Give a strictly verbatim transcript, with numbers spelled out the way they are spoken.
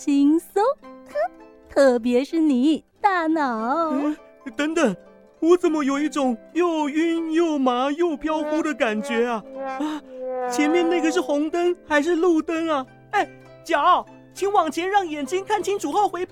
轻松。特别是你，大脑。 嗯，等等，我怎么有一种又晕又麻又飘忽的感觉啊？啊，前面那个是红灯还是路灯啊？哎，脚，请往前让眼睛看清楚后回